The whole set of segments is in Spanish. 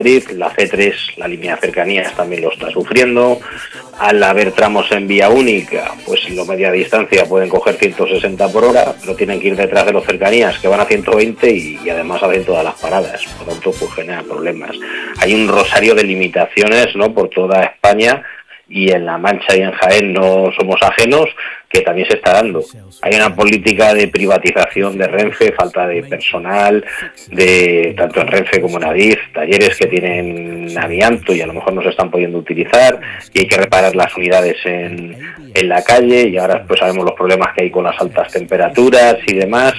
Madrid, la C3, la línea de cercanías también lo está sufriendo. Al haber tramos en vía única, pues en la media distancia pueden coger 160 por hora, pero tienen que ir detrás de los cercanías que van a 120 y además hacen todas las paradas, por lo tanto pues genera problemas. Hay un rosario de limitaciones, ¿no?, por toda España, y en La Mancha y en Jaén no somos ajenos, que también se está dando. Hay una política de privatización de Renfe, falta de personal, de tanto en Renfe como en Adif, talleres que tienen amianto y a lo mejor no se están pudiendo utilizar, y hay que reparar las unidades en la calle, y ahora pues sabemos los problemas que hay con las altas temperaturas y demás.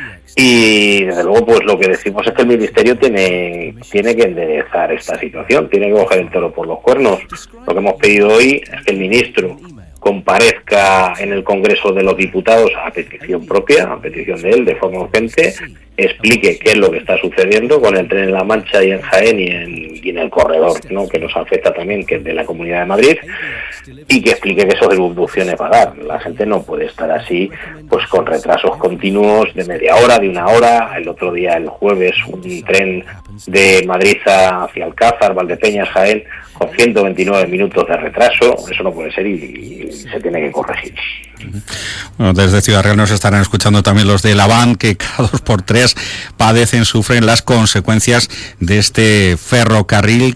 Y desde luego pues lo que decimos es que el Ministerio tiene que enderezar esta situación, tiene que coger el toro por los cuernos. Lo que hemos pedido hoy es que el ministro comparezca en el Congreso de los Diputados a petición propia, a petición de él, de forma urgente, explique qué es lo que está sucediendo con el tren en La Mancha y en Jaén y en el corredor, ¿no?, que nos afecta también, que es de la Comunidad de Madrid, y que explique que eso es evoluciones va a dar. La gente no puede estar así, pues con retrasos continuos de media hora, de una hora. El otro día, el jueves, un tren de Madrid hacia Alcázar, Valdepeñas, Jaén, con 129 minutos de retraso. Eso no puede ser y se tiene que corregir. Bueno, desde Ciudad Real nos estarán escuchando también los de la VAN, que cada 2x3 sufren las consecuencias de este ferrocarril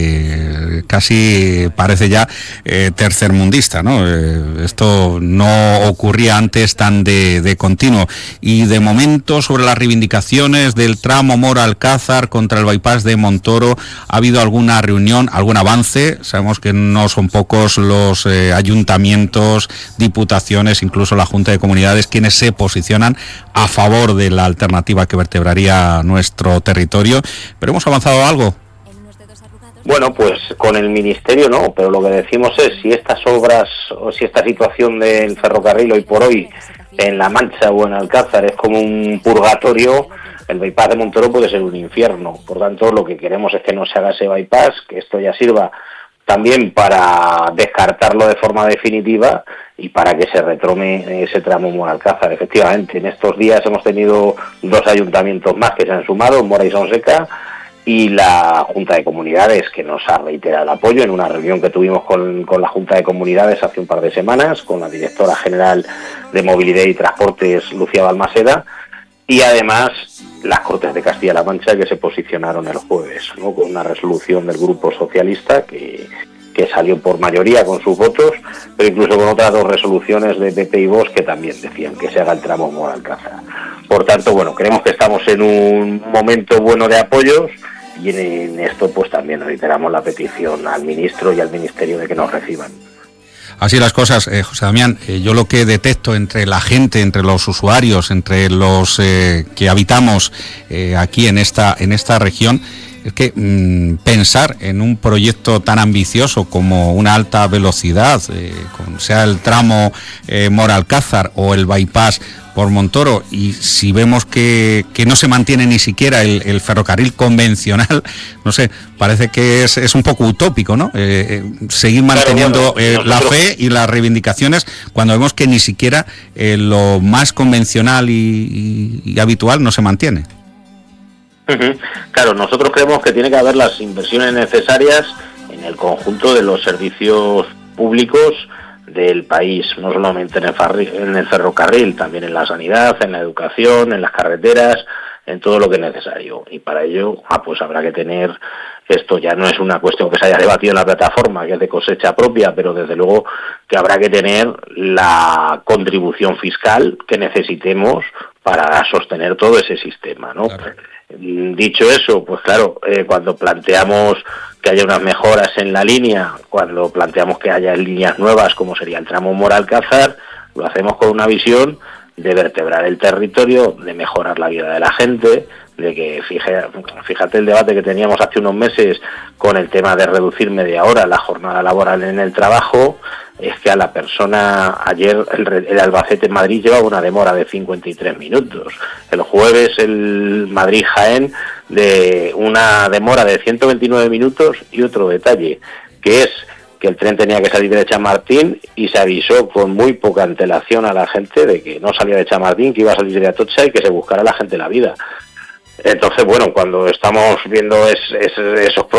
que casi parece ya tercermundista, ¿no? Esto no ocurría antes tan de continuo. Y de momento, sobre las reivindicaciones del tramo Mora-Alcázar contra el bypass de Montoro, ¿ha habido alguna reunión, algún avance? Sabemos que no son pocos los ayuntamientos, diputaciones, incluso la Junta de Comunidades, quienes se posicionan a favor de la alternativa que vertebraría nuestro territorio. ¿Pero hemos avanzado algo? Bueno, pues con el Ministerio no, pero lo que decimos es, si estas obras o si esta situación del ferrocarril hoy por hoy en La Mancha o en Alcázar es como un purgatorio, el bypass de Montoro puede ser un infierno. Por tanto, lo que queremos es que no se haga ese bypass, que esto ya sirva también para descartarlo de forma definitiva y para que se retome ese tramo Mora-Alcázar. Efectivamente, en estos días hemos tenido 2 ayuntamientos más que se han sumado, Mora y Sonseca, y la Junta de Comunidades, que nos ha reiterado el apoyo en una reunión que tuvimos con la Junta de Comunidades hace un par de semanas, con la directora general de Movilidad y Transportes, Lucía Balmaseda, y además las Cortes de Castilla-La Mancha, que se posicionaron el jueves, ¿no?, con una resolución del Grupo Socialista que salió por mayoría con sus votos, pero incluso con otras 2 resoluciones de PP y Vox que también decían que se haga el tramo Mora-Alcázar. Por tanto, bueno, creemos que estamos en un momento bueno de apoyos, y en esto pues también reiteramos la petición al ministro y al Ministerio de que nos reciban. Así las cosas, José Damián. Yo lo que detecto entre la gente, entre los usuarios, entre los que habitamos aquí en esta región, es que pensar en un proyecto tan ambicioso como una alta velocidad, sea el tramo Mora-Alcázar o el bypass por Montoro, y si vemos que no se mantiene ni siquiera el ferrocarril convencional, no sé, parece que es un poco utópico, ¿no? Seguir manteniendo la fe y las reivindicaciones cuando vemos que ni siquiera lo más convencional y habitual no se mantiene. Claro, nosotros creemos que tiene que haber las inversiones necesarias en el conjunto de los servicios públicos del país, no solamente en el ferrocarril, también en la sanidad, en la educación, en las carreteras, en todo lo que es necesario. Y para ello, pues habrá que tener, esto ya no es una cuestión que se haya debatido en la plataforma, que es de cosecha propia, pero desde luego que habrá que tener la contribución fiscal que necesitemos para sostener todo ese sistema, ¿no? Claro. Dicho eso, pues claro, cuando planteamos que haya unas mejoras en la línea, cuando planteamos que haya líneas nuevas como sería el tramo Mora-Alcázar, lo hacemos con una visión de vertebrar el territorio, de mejorar la vida de la gente, de que fíjate el debate que teníamos hace unos meses con el tema de reducir media hora la jornada laboral en el trabajo. Es que a la persona, ayer el Albacete-Madrid llevaba una demora de 53 minutos. El jueves el Madrid-Jaén de una demora de 129 minutos, y otro detalle, que es que el tren tenía que salir de Chamartín y se avisó con muy poca antelación a la gente de que no salía de Chamartín, que iba a salir de Atocha y que se buscara la gente la vida. Entonces, bueno, cuando estamos viendo esos